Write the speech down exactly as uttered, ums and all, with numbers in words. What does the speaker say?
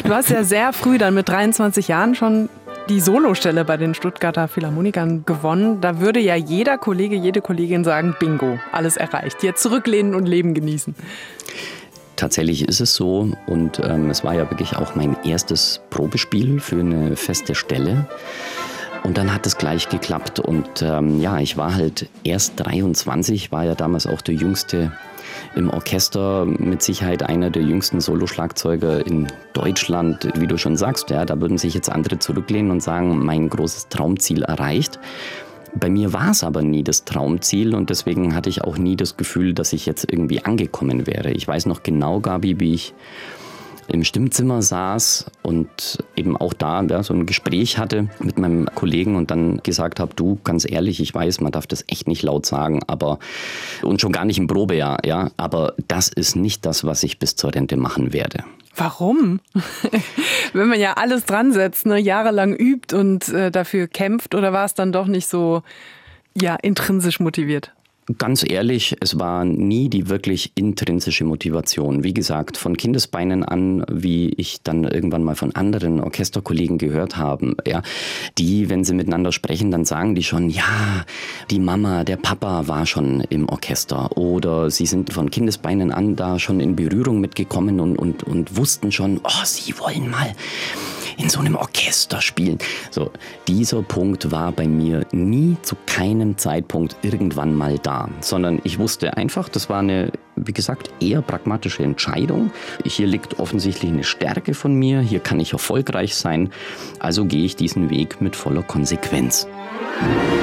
Du hast ja sehr früh, dann mit dreiundzwanzig Jahren schon die Solostelle bei den Stuttgarter Philharmonikern gewonnen. Da würde ja jeder Kollege, jede Kollegin sagen, Bingo, alles erreicht. Jetzt zurücklehnen und Leben genießen. Tatsächlich ist es so und ähm, es war ja wirklich auch mein erstes Probespiel für eine feste Stelle. Und dann hat es gleich geklappt und ähm, ja, ich war halt erst dreiundzwanzig, war ja damals auch der Jüngste im Orchester, mit Sicherheit einer der jüngsten Soloschlagzeuger in Deutschland. Wie du schon sagst, ja, da würden sich jetzt andere zurücklehnen und sagen, mein großes Traumziel erreicht. Bei mir war es aber nie das Traumziel und deswegen hatte ich auch nie das Gefühl, dass ich jetzt irgendwie angekommen wäre. Ich weiß noch genau, Gabi, wie ich im Stimmzimmer saß und eben auch da ja, so ein Gespräch hatte mit meinem Kollegen und dann gesagt habe, du, ganz ehrlich, ich weiß, man darf das echt nicht laut sagen, aber und schon gar nicht im Probejahr, ja, aber das ist nicht das, was ich bis zur Rente machen werde. Warum? Wenn man ja alles dran setzt, ne, jahrelang übt und äh, dafür kämpft, oder war es dann doch nicht so ja, intrinsisch motiviert? Ganz ehrlich, es war nie die wirklich intrinsische Motivation. Wie gesagt, von Kindesbeinen an, wie ich dann irgendwann mal von anderen Orchesterkollegen gehört habe, ja, die, wenn sie miteinander sprechen, dann sagen die schon, ja, die Mama, der Papa war schon im Orchester oder sie sind von Kindesbeinen an da schon in Berührung mitgekommen und, und, und wussten schon, oh, sie wollen mal in so einem Orchester spielen. So, dieser Punkt war bei mir nie zu keinem Zeitpunkt irgendwann mal da, sondern ich wusste einfach, das war eine, wie gesagt, eher pragmatische Entscheidung. Hier liegt offensichtlich eine Stärke von mir, hier kann ich erfolgreich sein, also gehe ich diesen Weg mit voller Konsequenz.